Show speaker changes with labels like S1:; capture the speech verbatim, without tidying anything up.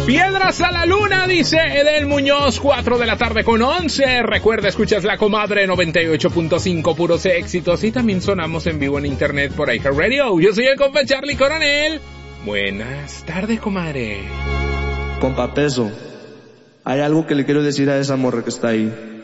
S1: Piedras a la luna, dice Edel Muñoz, cuatro de la tarde con once. Recuerda, escuchas La Comadre noventa y ocho punto cinco, puros éxitos. Y también sonamos en vivo en internet por iHeartRadio. Yo soy el compa Charlie Coronel. Buenas tardes, comadre.
S2: Compa Peso, hay algo que le quiero decir a esa morra que está ahí.